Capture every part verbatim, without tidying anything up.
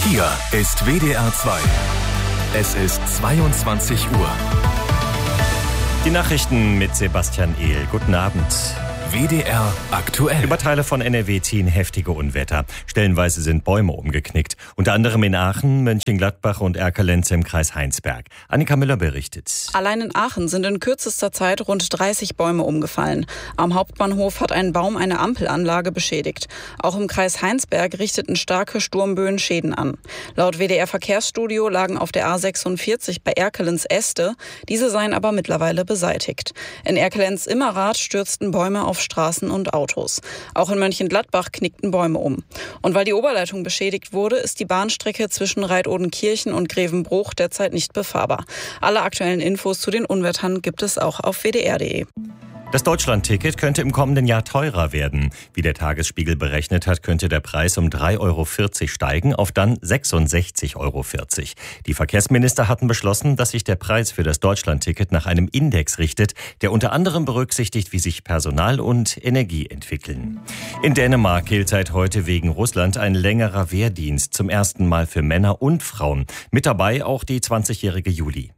Hier ist W D R zwei. Es ist zweiundzwanzig Uhr. Die Nachrichten mit Sebastian Ehl. Guten Abend. W D R aktuell. Über Teile von N R W ziehen heftige Unwetter. Stellenweise sind Bäume umgeknickt. Unter anderem in Aachen, Mönchengladbach und Erkelenz im Kreis Heinsberg. Annika Müller berichtet. Allein in Aachen sind in kürzester Zeit rund dreißig Bäume umgefallen. Am Hauptbahnhof hat ein Baum eine Ampelanlage beschädigt. Auch im Kreis Heinsberg richteten starke Sturmböen Schäden an. Laut W D R Verkehrsstudio lagen auf der A sechsundvierzig bei Erkelenz Äste. Diese seien aber mittlerweile beseitigt. In Erkelenz-Immerath stürzten Bäume auf Straßen und Autos. Auch in Mönchengladbach knickten Bäume um. Und weil die Oberleitung beschädigt wurde, ist die Bahnstrecke zwischen Reitodenkirchen und Grevenbruch derzeit nicht befahrbar. Alle aktuellen Infos zu den Unwettern gibt es auch auf w d r punkt d e. Das Deutschland-Ticket könnte im kommenden Jahr teurer werden. Wie der Tagesspiegel berechnet hat, könnte der Preis um drei Euro vierzig steigen auf dann sechsundsechzig Euro vierzig. Die Verkehrsminister hatten beschlossen, dass sich der Preis für das Deutschland-Ticket nach einem Index richtet, der unter anderem berücksichtigt, wie sich Personal und Energie entwickeln. In Dänemark gilt seit heute wegen Russland ein längerer Wehrdienst, zum ersten Mal für Männer und Frauen. Mit dabei auch die zwanzigjährige Juli.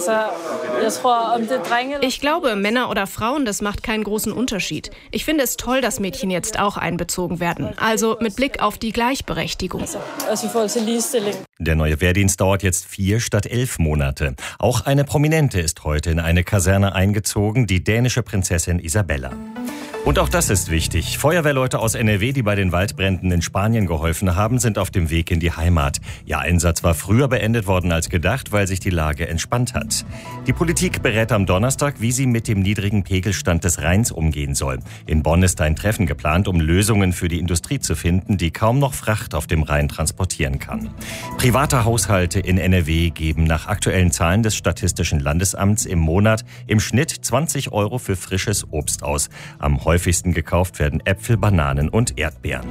Ich glaube, Männer oder Frauen, das macht keinen großen Unterschied. Ich finde es toll, dass Mädchen jetzt auch einbezogen werden. Also mit Blick auf die Gleichberechtigung. Der neue Wehrdienst dauert jetzt vier statt elf Monate. Auch eine Prominente ist heute in eine Kaserne eingezogen, die dänische Prinzessin Isabella. Und auch das ist wichtig. Feuerwehrleute aus N R W, die bei den Waldbränden in Spanien geholfen haben, sind auf dem Weg in die Heimat. Ihr Einsatz war früher beendet worden als gedacht, weil sich die Lage entspannt hat. Die Politik berät am Donnerstag, wie sie mit dem niedrigen Pegelstand des Rheins umgehen soll. In Bonn ist ein Treffen geplant, um Lösungen für die Industrie zu finden, die kaum noch Fracht auf dem Rhein transportieren kann. Private Haushalte in N R W geben nach aktuellen Zahlen des Statistischen Landesamts im Monat im Schnitt zwanzig Euro für frisches Obst aus. Am häufigsten gekauft werden Äpfel, Bananen und Erdbeeren.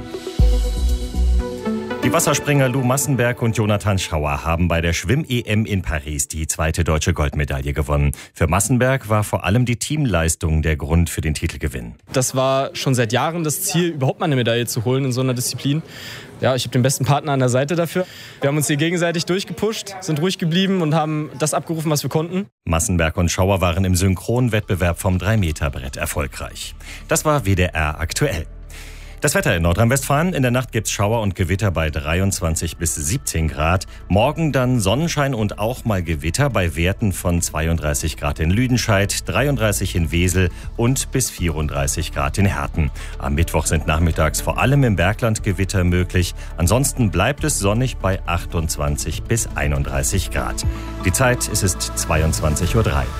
Die Wasserspringer Lou Massenberg und Jonathan Schauer haben bei der Schwimm-E M in Paris die zweite deutsche Goldmedaille gewonnen. Für Massenberg war vor allem die Teamleistung der Grund für den Titelgewinn. Das war schon seit Jahren das Ziel, überhaupt mal eine Medaille zu holen in so einer Disziplin. Ja, ich habe den besten Partner an der Seite dafür. Wir haben uns hier gegenseitig durchgepusht, sind ruhig geblieben und haben das abgerufen, was wir konnten. Massenberg und Schauer waren im Synchronwettbewerb vom drei Meter Brett erfolgreich. Das war W D R aktuell. Das Wetter in Nordrhein-Westfalen. In der Nacht gibt's Schauer und Gewitter bei dreiundzwanzig bis siebzehn Grad. Morgen dann Sonnenschein und auch mal Gewitter bei Werten von zweiunddreißig Grad in Lüdenscheid, dreiunddreißig in Wesel und bis vierunddreißig Grad in Herten. Am Mittwoch sind nachmittags vor allem im Bergland Gewitter möglich. Ansonsten bleibt es sonnig bei achtundzwanzig bis einunddreißig Grad. Die Zeit ist es zweiundzwanzig Uhr drei.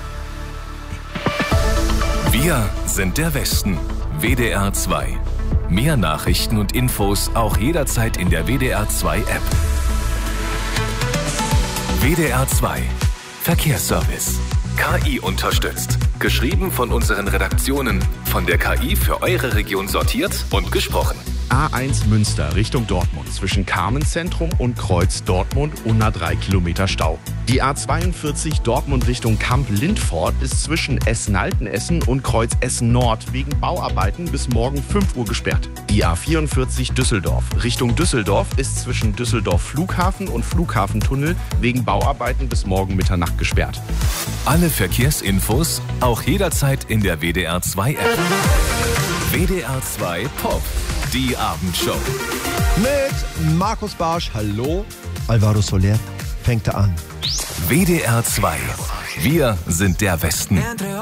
Wir sind der Westen. W D R zwei. Mehr Nachrichten und Infos auch jederzeit in der W D R zwei App. W D R zwei. Verkehrsservice. K I unterstützt. Geschrieben von unseren Redaktionen. Von der K I für eure Region sortiert und gesprochen. A eins Münster Richtung Dortmund zwischen Carmenzentrum und Kreuz Dortmund hundertdrei Kilometer Stau. Die A zweiundvierzig Dortmund Richtung Kamp-Lindfort ist zwischen Essen-Altenessen und Kreuz Essen-Nord wegen Bauarbeiten bis morgen fünf Uhr gesperrt. Die A vierundvierzig Düsseldorf Richtung Düsseldorf ist zwischen Düsseldorf Flughafen und Flughafentunnel wegen Bauarbeiten bis morgen Mitternacht gesperrt. Alle Verkehrsinfos auch jederzeit in der W D R zwei App. W D R zwei Pop. Die Abendshow. Mit Markus Barsch, hallo. Alvaro Soler fängt an. W D R zwei. Wir sind der Westen.